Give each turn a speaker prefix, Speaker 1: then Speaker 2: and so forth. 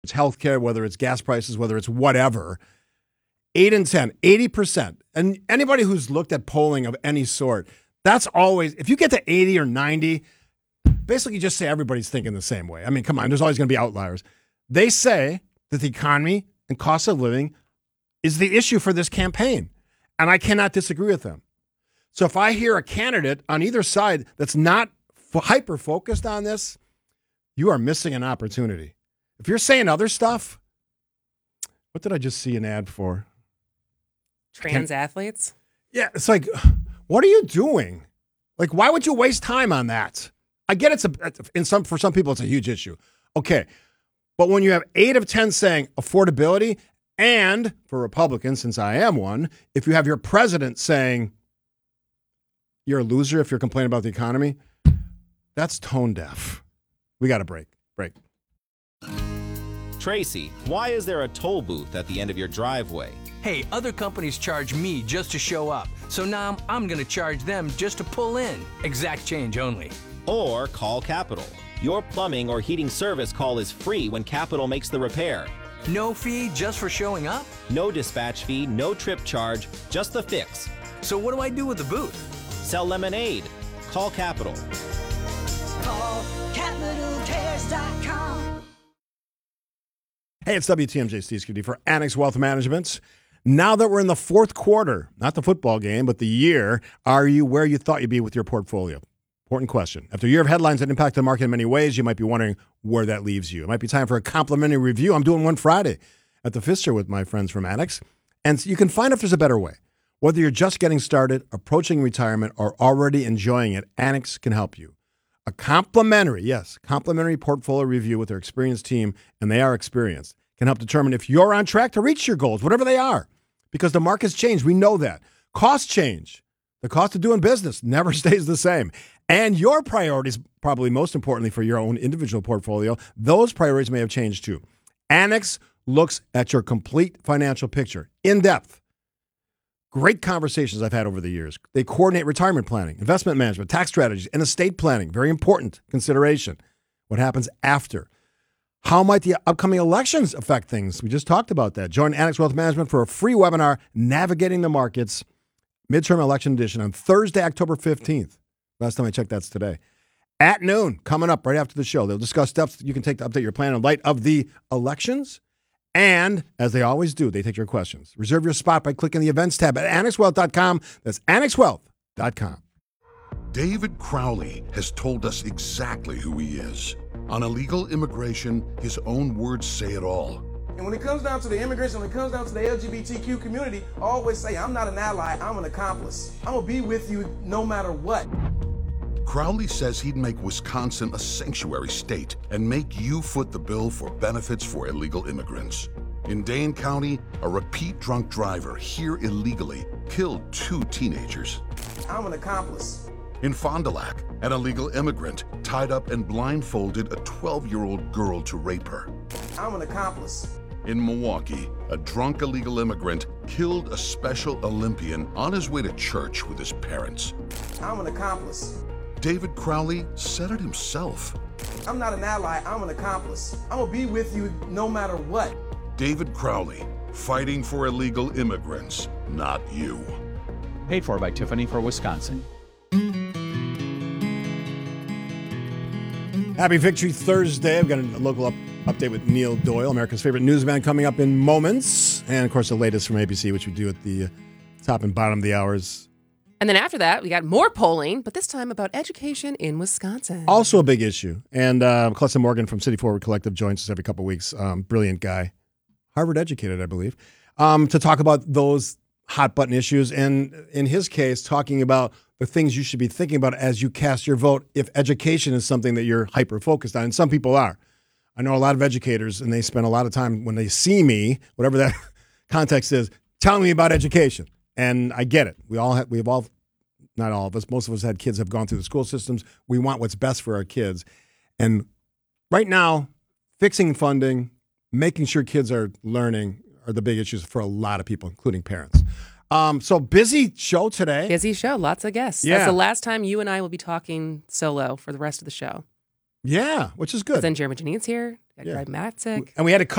Speaker 1: it's healthcare, whether it's gas prices, whether it's whatever. 8 and 10, 80%. And anybody who's looked at polling of any sort, that's always, if you get to 80 or 90, basically just say everybody's thinking the same way. I mean, come on, there's always going to be outliers. They say that the economy and cost of living is the issue for this campaign. And I cannot disagree with them. So if I hear a candidate on either side that's not hyper-focused on this, you are missing an opportunity. If you're saying other stuff, what did I just see an ad for?
Speaker 2: Trans athletes?
Speaker 1: Yeah, it's like, what are you doing? Like, why would you waste time on that? I get for some people it's a huge issue. Okay, but when you have 8 of 10 saying affordability, and for Republicans, since I am one, if you have your president saying you're a loser if you're complaining about the economy, that's tone deaf. We got to break.
Speaker 3: Tracy, why is there a toll booth at the end of your driveway?
Speaker 4: Hey, other companies charge me just to show up, so now I'm going to charge them just to pull in. Exact change only.
Speaker 3: Or call Capital. Your plumbing or heating service call is free when Capital makes the repair.
Speaker 4: No fee just for showing up?
Speaker 3: No dispatch fee, no trip charge, just the fix.
Speaker 4: So what do I do with the booth?
Speaker 3: Sell lemonade. Call Capital.
Speaker 5: Call CapitalCares.com.
Speaker 1: Hey, it's WTMJ Steve Scuddy for Annex Wealth Management. Now that we're in the fourth quarter, not the football game, but the year, are you where you thought you'd be with your portfolio? Important question. After a year of headlines that impact the market in many ways, you might be wondering where that leaves you. It might be time for a complimentary review. I'm doing one Friday at the Pfister with my friends from Annex, and you can find if there's a better way. Whether you're just getting started, approaching retirement, or already enjoying it, Annex can help you. A complimentary portfolio review with their experienced team, and they are experienced, can help determine if you're on track to reach your goals, whatever they are, because the market's changed. We know that. Costs change. The cost of doing business never stays the same. And your priorities, probably most importantly for your own individual portfolio, those priorities may have changed too. Annex looks at your complete financial picture, in depth. Great conversations I've had over the years. They coordinate retirement planning, investment management, tax strategies, and estate planning. Very important consideration. What happens after? How might the upcoming elections affect things? We just talked about that. Join Annex Wealth Management for a free webinar, Navigating the Markets, Midterm Election Edition on Thursday, October 15th. Last time I checked, that's today. At noon, coming up right after the show. They'll discuss steps you can take to update your plan in light of the elections. And, as they always do, they take your questions. Reserve your spot by clicking the events tab at annexwealth.com. That's annexwealth.com.
Speaker 6: David Crowley has told us exactly who he is. On illegal immigration, his own words say it all.
Speaker 7: And when it comes down to the immigration, when it comes down to the LGBTQ community, I always say, I'm not an ally, I'm an accomplice. I'm gonna be with you no matter what.
Speaker 6: Crowley says he'd make Wisconsin a sanctuary state and make you foot the bill for benefits for illegal immigrants. In Dane County, a repeat drunk driver here illegally killed 2 teenagers.
Speaker 7: I'm an accomplice.
Speaker 6: In Fond du Lac, an illegal immigrant tied up and blindfolded a 12-year-old girl to rape her.
Speaker 7: I'm an accomplice.
Speaker 6: In Milwaukee, a drunk illegal immigrant killed a Special Olympian on his way to church with his parents.
Speaker 7: I'm an accomplice.
Speaker 6: David Crowley said it himself.
Speaker 7: I'm not an ally, I'm an accomplice. I'm gonna be with you no matter what.
Speaker 6: David Crowley, fighting for illegal immigrants, not you.
Speaker 8: Paid for by Tiffany for Wisconsin.
Speaker 1: Happy Victory Thursday. I've got a local update with Neil Doyle, America's favorite newsman, coming up in moments. And, of course, the latest from ABC, which we do at the top and bottom of the hours.
Speaker 2: And then after that, we got more polling, but this time about education in Wisconsin.
Speaker 1: Also a big issue. And Clessa Morgan from City Forward Collective joins us every couple of weeks. Brilliant guy. Harvard educated, I believe. To talk about those hot-button issues. And in his case, talking about the things you should be thinking about as you cast your vote if education is something that you're hyper-focused on. And some people are. I know a lot of educators, and they spend a lot of time when they see me, whatever that context is, telling me about education. And I get it. Not all of us, most of us had kids have gone through the school systems. We want what's best for our kids. And right now, fixing funding, making sure kids are learning are the big issues for a lot of people, including parents. So busy show today.
Speaker 2: Busy show, lots of guests.
Speaker 1: Yeah.
Speaker 2: That's the last time you and I will be talking solo for the rest of the show.
Speaker 1: Yeah, which is good.
Speaker 2: Then Jeremy Janine's here. Got Greg Matzik.
Speaker 1: And we had to cut